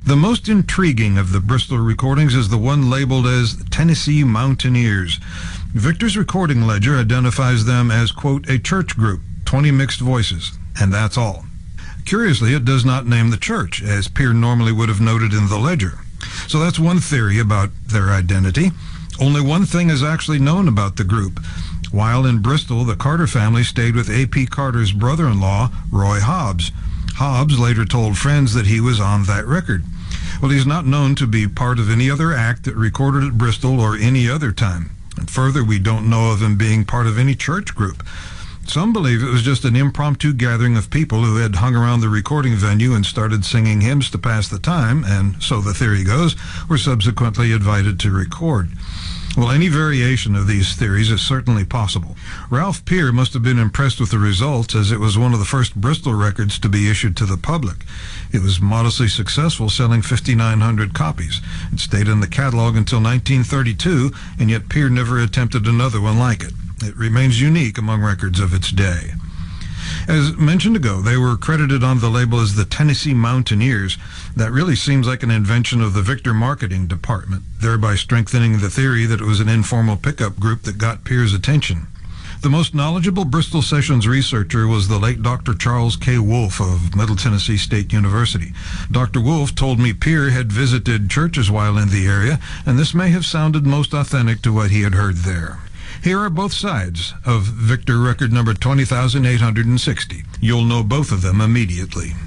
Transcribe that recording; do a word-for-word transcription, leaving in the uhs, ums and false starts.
The most intriguing of the Bristol recordings is the one labeled as Tennessee Mountaineers. Victor's recording ledger identifies them as, quote, a church group, twenty mixed voices, and that's all. Curiously, it does not name the church, as Peer normally would have noted in the ledger. So that's one theory about their identity. Only one thing is actually known about the group. While in Bristol, the Carter family stayed with A P Carter's brother-in-law, Roy Hobbs. Hobbs later told friends that he was on that record. Well, he's not known to be part of any other act that recorded at Bristol or any other time. And further, we don't know of him being part of any church group. Some believe it was just an impromptu gathering of people who had hung around the recording venue and started singing hymns to pass the time, and, so the theory goes, were subsequently invited to record. Well, any variation of these theories is certainly possible. Ralph Peer must have been impressed with the results, as it was one of the first Bristol records to be issued to the public. It was modestly successful, selling fifty-nine hundred copies. It stayed in the catalog until nineteen thirty-two, and yet Peer never attempted another one like it. It remains unique among records of its day. As mentioned ago, they were credited on the label as the Tennessee Mountaineers. That really seems like an invention of the Victor marketing department, thereby strengthening the theory that it was an informal pickup group that got Peer's attention. The most knowledgeable Bristol Sessions researcher was the late Doctor Charles K. Wolfe of Middle Tennessee State University. Doctor Wolfe told me Peer had visited churches while in the area, and this may have sounded most authentic to what he had heard there. Here are both sides of Victor record number twenty thousand eight hundred sixty. You'll know both of them immediately.